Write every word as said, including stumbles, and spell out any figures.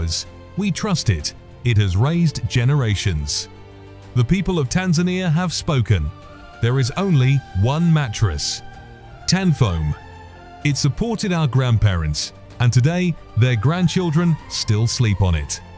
mattress. We trust it. It has raised generations. The people of Tanzania have spoken. There is only one mattress, Tanfoam. It supported our grandparents, and today their grandchildren still sleep on it.